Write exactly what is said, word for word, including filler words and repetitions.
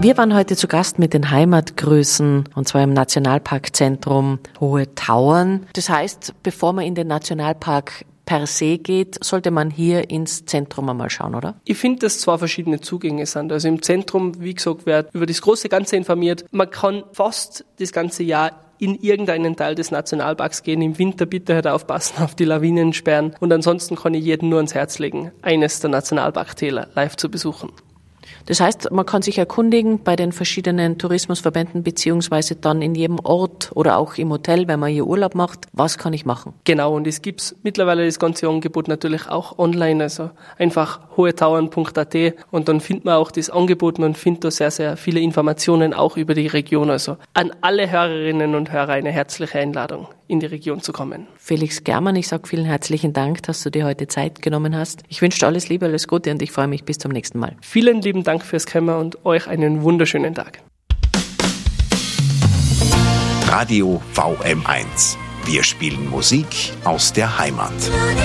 Wir waren heute zu Gast mit den Heimatgrößen, und zwar im Nationalparkzentrum Hohe Tauern. Das heißt, bevor man in den Nationalpark per se geht, sollte man hier ins Zentrum einmal schauen, oder? Ich finde, dass zwei verschiedene Zugänge sind. Also im Zentrum, wie gesagt, wird über das große Ganze informiert. Man kann fast das ganze Jahr in irgendeinen Teil des Nationalparks gehen. Im Winter bitte halt aufpassen auf die Lawinensperren. Und ansonsten kann ich jedem nur ans Herz legen, eines der Nationalparktäler live zu besuchen. Das heißt, man kann sich erkundigen bei den verschiedenen Tourismusverbänden beziehungsweise dann in jedem Ort oder auch im Hotel, wenn man hier Urlaub macht. Was kann ich machen? Genau, und es gibt mittlerweile das ganze Angebot natürlich auch online, also einfach hohetauern punkt a t und dann findet man auch das Angebot, man findet da sehr, sehr viele Informationen auch über die Region. Also an alle Hörerinnen und Hörer eine herzliche Einladung, in die Region zu kommen. Felix Germann, ich sage vielen herzlichen Dank, dass du dir heute Zeit genommen hast. Ich wünsche dir alles Liebe, alles Gute und ich freue mich bis zum nächsten Mal. Vielen lieben Dank fürs Kommen und euch einen wunderschönen Tag. Radio V M eins. Wir spielen Musik aus der Heimat.